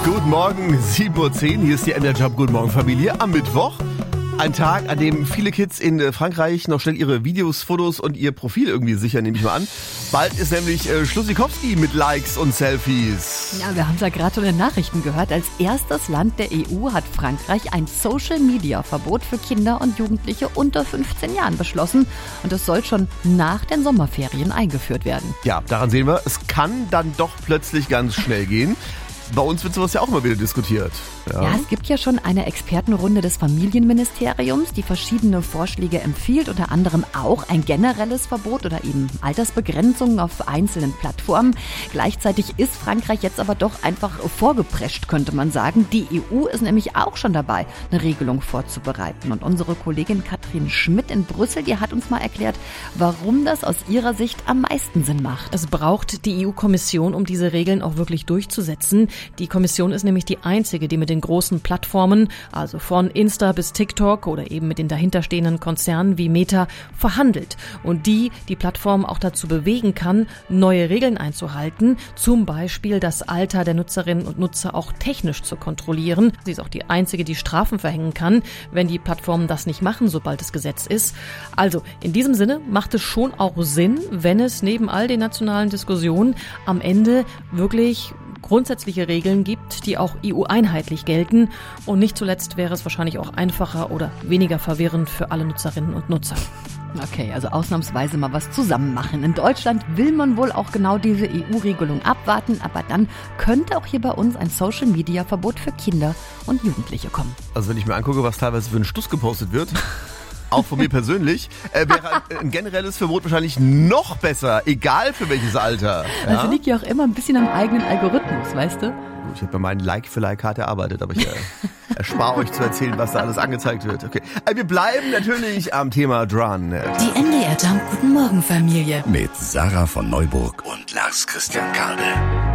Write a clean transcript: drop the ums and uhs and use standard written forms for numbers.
Guten Morgen, 7:10 Uhr. Hier ist die MDR Job. Guten Morgen, Familie. Am Mittwoch. Ein Tag, an dem viele Kids in Frankreich noch schnell ihre Videos, Fotos und ihr Profil irgendwie sichern, nehme ich mal an. Bald ist nämlich Schlussikowski mit Likes und Selfies. Ja, wir haben es ja gerade schon in den Nachrichten gehört. Als erstes Land der EU hat Frankreich ein Social-Media-Verbot für Kinder und Jugendliche unter 15 Jahren beschlossen. Und das soll schon nach den Sommerferien eingeführt werden. Ja, daran sehen wir, es kann dann doch plötzlich ganz schnell gehen. Bei uns wird sowas ja auch immer wieder diskutiert. Ja, es gibt ja schon eine Expertenrunde des Familienministeriums, die verschiedene Vorschläge empfiehlt, unter anderem auch ein generelles Verbot oder eben Altersbegrenzungen auf einzelnen Plattformen. Gleichzeitig ist Frankreich jetzt aber doch einfach vorgeprescht, könnte man sagen. Die EU ist nämlich auch schon dabei, eine Regelung vorzubereiten. Und unsere Kollegin Katrin Schmidt in Brüssel, die hat uns mal erklärt, warum das aus ihrer Sicht am meisten Sinn macht. Es braucht die EU-Kommission, um diese Regeln auch wirklich durchzusetzen. Die Kommission ist nämlich die einzige, die mit den großen Plattformen, also von Insta bis TikTok oder eben mit den dahinterstehenden Konzernen wie Meta, verhandelt. Und die Plattform auch dazu bewegen kann, neue Regeln einzuhalten. Zum Beispiel das Alter der Nutzerinnen und Nutzer auch technisch zu kontrollieren. Sie ist auch die einzige, die Strafen verhängen kann, wenn die Plattformen das nicht machen, sobald es Gesetz ist. Also in diesem Sinne macht es schon auch Sinn, wenn es neben all den nationalen Diskussionen am Ende wirklich grundsätzliche Regeln gibt, die auch EU-einheitlich gelten. Und nicht zuletzt wäre es wahrscheinlich auch einfacher oder weniger verwirrend für alle Nutzerinnen und Nutzer. Okay, also ausnahmsweise mal was zusammen machen. In Deutschland will man wohl auch genau diese EU-Regelung abwarten, aber dann könnte auch hier bei uns ein Social-Media-Verbot für Kinder und Jugendliche kommen. Also wenn ich mir angucke, was teilweise für einen Stuss gepostet wird, auch von mir persönlich, wäre ein generelles Verbot wahrscheinlich noch besser, egal für welches Alter. Ja? Also liegt ja auch immer ein bisschen am eigenen Algorithmus, weißt du? Ich habe bei meinen Like-für-Like hart erarbeitet, aber ich erspare euch zu erzählen, was da alles angezeigt wird. Okay, wir bleiben natürlich am Thema dran. Die MDR Jump Guten Morgen Familie mit Sarah von Neuburg und Lars Christian Kade.